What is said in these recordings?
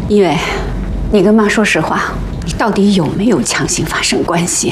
一伟，你跟妈说实话，你到底有没有强行发生关系？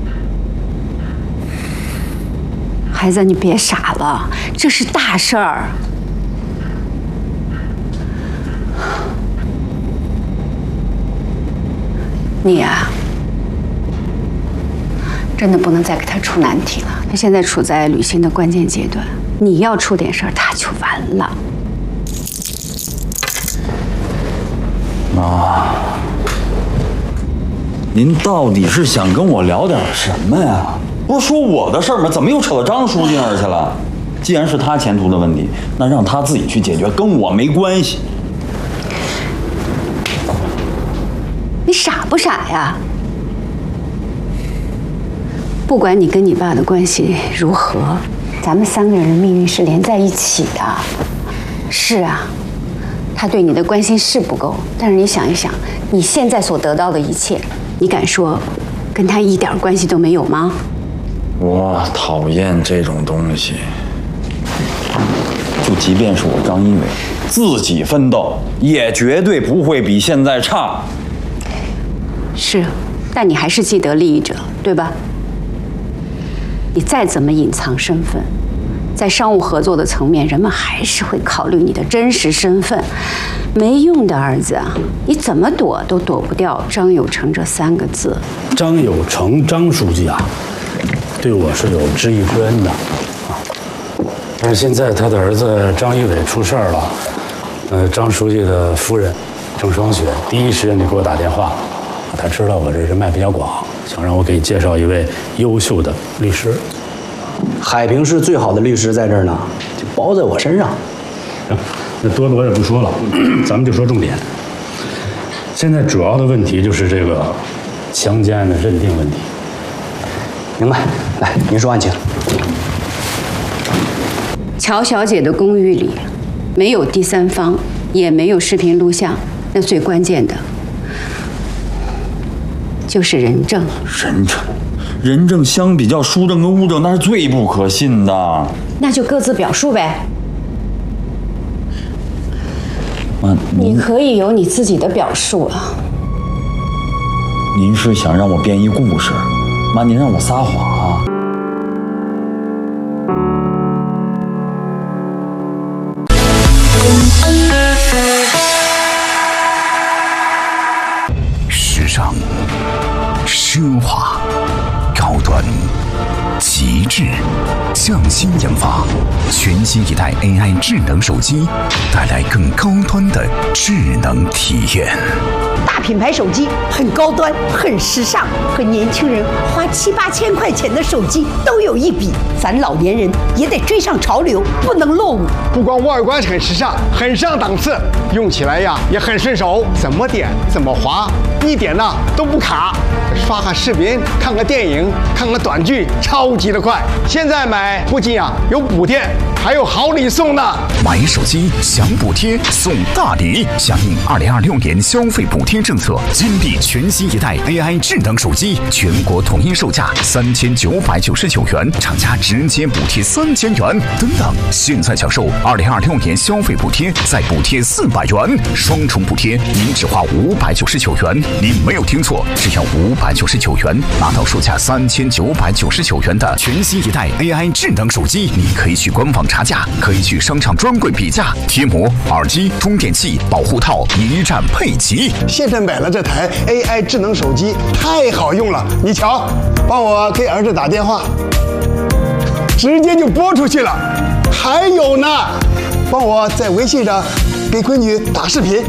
孩子，你别傻了，这是大事儿。你呀，真的不能再给他出难题了。他现在处在旅行的关键阶段，你要出点事儿，他就完了。 妈，您到底是想跟我聊点什么呀？不是说我的事儿吗？怎么又扯到张书记那儿去了？既然是他前途的问题，那让他自己去解决，跟我没关系。 你傻不傻呀？不管你跟你爸的关系如何，咱们3个人的命运是连在一起的。是啊，他对你的关心是不够，但是你想一想，你现在所得到的一切，你敢说跟他一点关系都没有吗？ 我讨厌这种东西。就即便是我张一伟自己奋斗，也绝对不会比现在差。 是，但你还是既得利益者，对吧？你再怎么隐藏身份，在商务合作的层面，人们还是会考虑你的真实身份。没用的儿子啊，你怎么躲都躲不掉张有成这3个字。 张有成，张书记啊，对我是有知遇之恩的啊。但是现在他的儿子张一伟出事儿了，张书记的夫人郑双雪第一时间就给我打电话，他知道我这人脉比较广，想让我给你介绍一位优秀的律师。 海平市最好的律师在这儿呢，就包在我身上。 行，那多的我也不说了，咱们就说重点。现在主要的问题就是这个强奸案的认定问题。 明白，来，您说案情。 乔小姐的公寓里没有第三方，也没有视频录像，那最关键的就是人证。 人证相比较书证跟物证，那是最不可信的。 那就各自表述呗。 妈， 你可以有你自己的表述啊。 您是想让我编一故事？妈，您让我撒谎啊？ 时尚、奢华、高端、极致，匠心研发，全新一代 AI 智能手机，带来更高端的智能体验。 大品牌手机很高端、很时尚，和年轻人花7、8千块钱的手机都有一比。咱老年人也得追上潮流，不能落伍。 不光外观很时尚，很上档次，用起来呀也很顺手，怎么点怎么滑，一点呢都不卡。刷个视频、看个电影、看个短剧，超级的快。现在买不仅有补贴，还有好礼送呢。 买手机享补贴送大礼，响应2026年消费补贴政策，金地全新一代 AI 智能手机，全国统一售价3999元，厂家直接补贴3000元。等等，现在享受2026年消费补贴，再补贴400元，双重补贴，您只花599元。您没有听错，只要599元，拿到售价3999元的全新一代 AI 智能手机。你可以去官网查价，可以去商场专柜比价，贴膜、耳机、充电器、保护套一站配齐。 现在买了这台 AI 智能手机，太好用了。你瞧，帮我给儿子打电话，直接就拨出去了。还有呢，帮我在微信上给闺女打视频。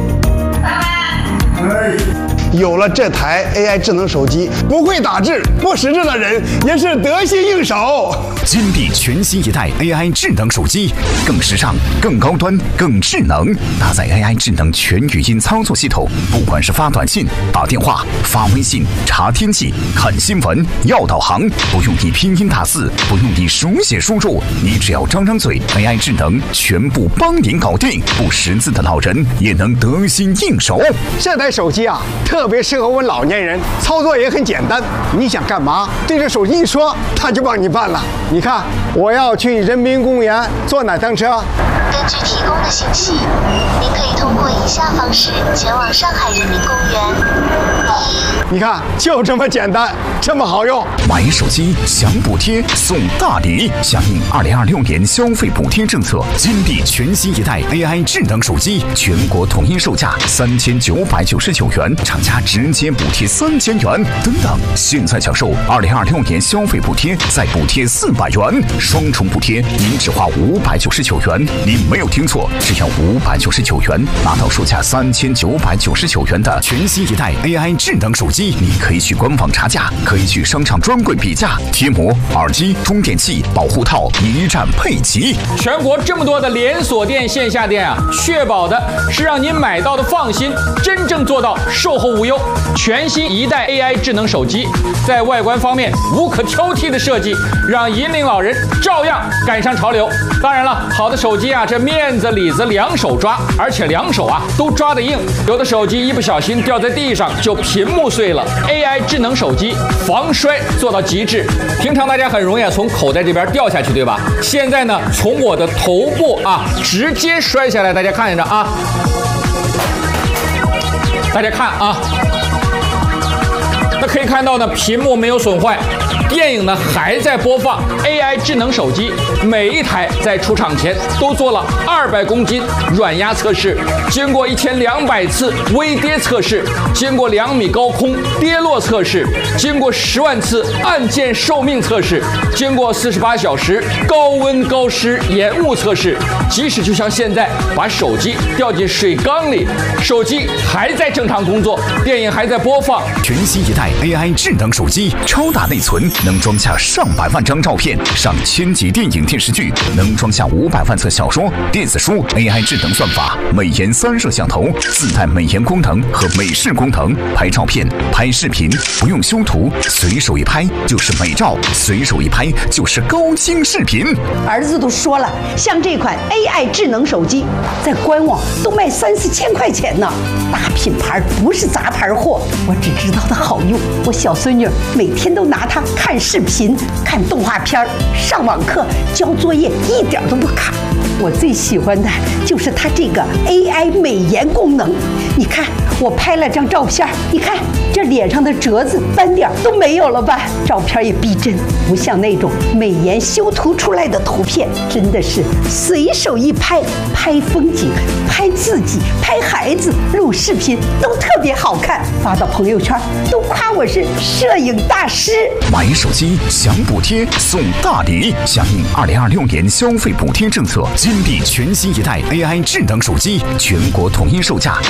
有了这台 AI 智能手机，不会打字、不识字的人也是得心应手。 金地全新一代 AI 智能手机，更时尚、更高端、更智能，搭载 AI 智能全语音操作系统，不管是发短信、打电话、发微信、查天气、看新闻、要导航，不用你拼音打字，不用你手写输入，你只要张张嘴 ，AI 智能全部帮您搞定，不识字的老人也能得心应手。 这台手机特别适合我们老年人，操作也很简单。你想干嘛，对着手机一说，它就帮你办了。你看，我要去人民公园坐哪趟车？ 根据提供的信息，您可以通过以下方是前往上海人民公园。 你看，就这么简单，这么好用。 买手机享补贴送大礼，响应2026年消费补贴政策，金地全新一代 AI 智能手机全国统一售价3999元，厂家直接补贴3000元。等等，现在享受2026年消费补贴，再补贴400元，双重补贴，您只花599元。您没有听错，只要599元，拿到售价3999元的全新一代 AI 智能手机。你可以去官网查价，可以去商场专柜比价，贴膜、耳机、充电器、保护套一站配齐。 全国这么多的连锁店、线下店啊，确保的是让您买到的放心，真正做到售后无忧。全新一代 AI 智能手机，在外观方面无可挑剔的设计，让银龄老人照样赶上潮流。当然了，好的手机啊，这面子里子两手抓，而且两手啊都抓得硬，有的手机一不小心掉在地上就屏幕碎了。AI 智能手机防摔做到极致，平常大家很容易从口袋这边掉下去，对吧？现在呢，从我的头部啊直接摔下来，大家看着啊，大家看啊，那可以看到呢，屏幕没有损坏。电影呢还在播放。 AI 智能手机每一台在出厂前都做了200公斤软压测试，经过1200次微跌测试，经过2米高空跌落测试，经过10万次按键寿命测试，经过48小时高温高湿延误测试。即使就像现在把手机掉进水缸里，手机还在正常工作，电影还在播放。 全新一代 AI 智能手机，超大内存。 能装下上百万张照片，上1000集电影电视剧，能装下500万册小说、电子书。AI 智能算法，美颜3摄像头，自带美颜功能和美视功能，拍照片、拍视频不用修图，随手一拍就是美照，随手一拍就是高清视频。 儿子都说了，像这款 AI 智能手机，在官网都卖3、4千块钱呢，大品牌不是杂牌货。我只知道它好用，我小孙女每天都拿它看视频、看动画片、上网课、交作业，一点都不卡。我最喜欢的就是它这个 AI 美颜功能。你看，我拍了张照片，你看这脸上的褶子、斑点都没有了吧？照片也逼真，不像那种美颜修图出来的图片，真的是随手一拍，拍风景、拍自己、拍孩子、录视频都特别好看，发到朋友圈都夸我是摄影大师。 买手机享补贴送大礼，响应2026年消费补贴政策，金地全新一代 AI 智能手机全国统一售价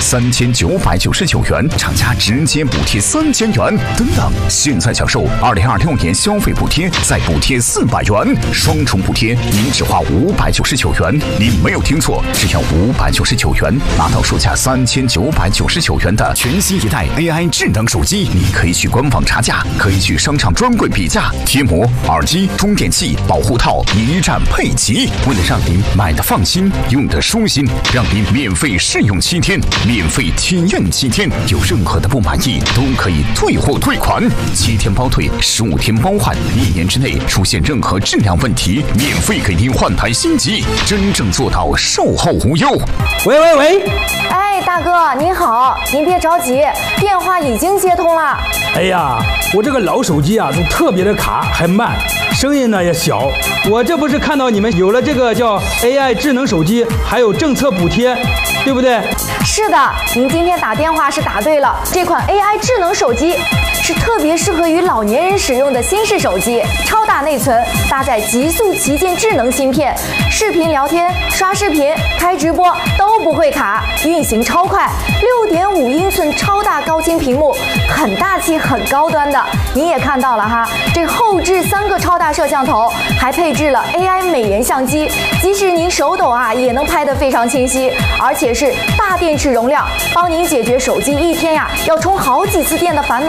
3999元，厂家直接补贴3000元。等等，现在享受2026年消费补贴，再补贴400元，双重补贴，您只花599元。您没有听错，只要599元，拿到售价3999元的全新一代 AI 智能手机。你可以去官网查价，可以去商场专柜比价，贴膜、耳机、充电器、保护套一站配齐。为了让您买的放心，用的舒心，让您免费试用7天，免费体验7天，有任何的不满意都可以退货退款，7天包退，15天包换，1年之内出现任何质量问题，免费给您换台新机，真正做到售后无忧。 喂， 哎，大哥您好，您别着急，电话已经接通了。 哎呀，我这个老手机啊，就特别的卡，还慢，声音呢也小。我这不是看到你们有了这个叫 AI 智能手机，还有政策补贴，对不对？ 是的，您今天打电话是答对了。这款 AI 智能手机是特别适合于老年人使用的新式手机，超大内存，搭载极速旗舰智能芯片，视频聊天、刷视频、开直播都不会卡，运行超快，6.5英寸超大高清屏幕，很大气、很高端的。您也看到了哈，这后置3个超大摄像头，还配置了 AI 美颜相机，即使您手抖啊，也能拍得非常清晰，而且是大电池容量，帮您解决手机一天呀要充好几次电的烦恼。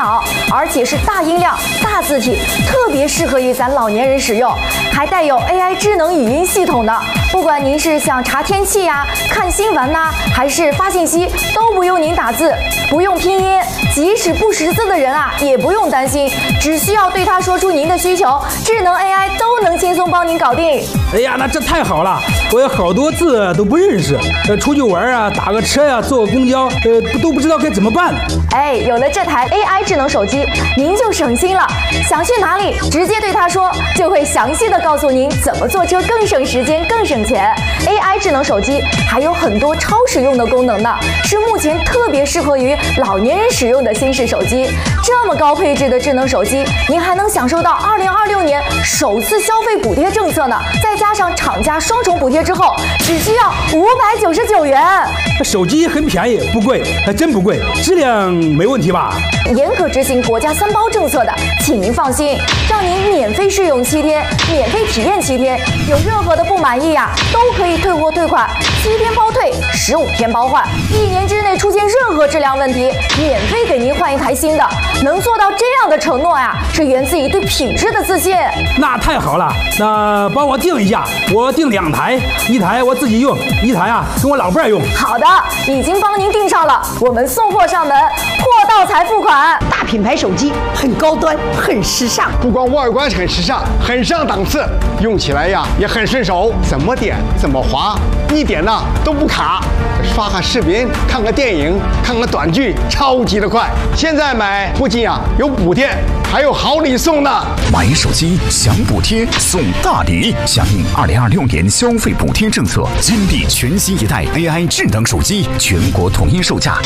而且是大音量、大字体，特别适合于咱老年人使用，还带有 AI 智能语音系统的。不管您是想查天气呀、看新闻呐，还是发信息，都不用您打字，不用拼音，即使不识字的人啊，也不用担心，只需要对他说出您的需求，智能 AI 都能轻松帮您搞定。 哎呀，那这太好了！我有好多字都不认识，出去玩啊，打个车呀、坐个公交，都不知道该怎么办。 哎，有了这台 AI 智能手机，您就省心了。想去哪里，直接对他说，就会详细的告诉您怎么坐车更省时间、更省钱。AI 智能手机还有很多超实用的功能呢，是目前特别适合于老年人使用的新式手机。这么高配置的智能手机，您还能享受到2026年首次消费补贴政策呢，再加上厂家双重补贴之后，只需要599元。 手机很便宜，不贵，还真不贵，质量没问题吧？ 严格执行国家3包政策的，请您放心，让您免费试用7天，免费体验7天，有任何的不满意呀，都可以退货退款，7天包退，15天包换，1年之内出现任何质量问题，免费给您换一台新的。能做到这样的承诺呀，是源自于对品质的自信。 那太好了，那帮我订一下，我订2台，一台我自己用，一台啊跟我老伴儿用。 好的，已经帮您订上了，我们送货上门，货到才付款。 大品牌手机很高端，很时尚， 不光外观很时尚，很上档次，用起来呀也很顺手，怎么点怎么滑，一点呢都不卡。刷个视频，看个电影，看个短剧，超级的快。现在买不仅有补贴，还有好礼送呢。 买手机享补贴送大礼，响应2026年消费补贴政策，金地全新一代 AI 智能手机，全国统一售价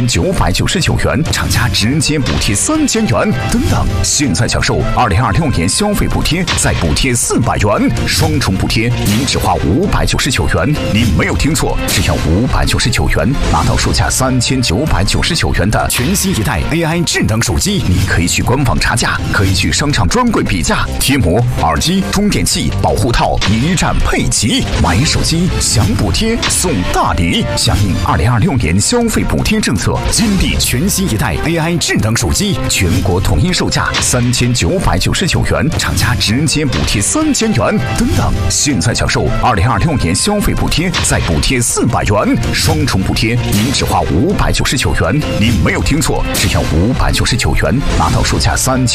3999元，厂家直接补贴3000元，等等。现在享受2026年消费补贴，再补贴400元，双重补贴，您只花599元。您没有听错，只要599元，拿到售价3999元的全新一代 AI 智能手机。你可以去官网查价，可以去商场专柜比价，贴膜、耳机、充电器、保护套一站配齐。买手机享补贴送大礼，响应2026年消费补贴政策，金地全新一代 AI 智能手机，全国统一售价3999元，厂家直接补贴3000元，等等。现在享受2026年消费补贴，再补贴400元，双重补贴，您只花599元。您没有听错，只要599元，拿到售价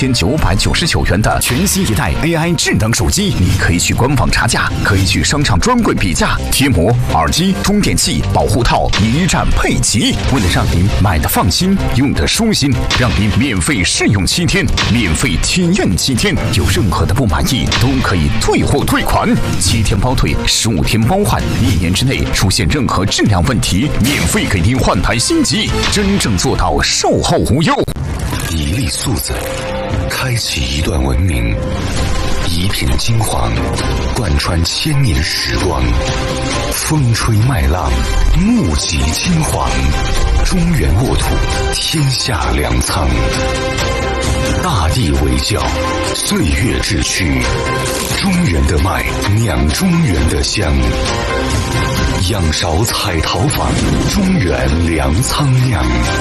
3999元的全新一代 AI 智能手机。你可以去官网查价，可以去商场专柜比价，贴膜、耳机、充电器、保护套一站配齐。为了让您买的放心，用的舒心，让您免费试用7天，免费体验7天，有任何的不满意都可以退货退款，7天包退，15天包换，1年之内出现任何质量问题，免费给您换台新机，真正做到售后无忧。 一粒素子，开启一段文明；一品金黄，贯穿1000年时光。风吹麦浪，目击金黄，中原沃土，天下粮仓。大地为教，岁月志趣，中原的麦酿中原的香。仰韶彩陶坊，中原粮仓酿。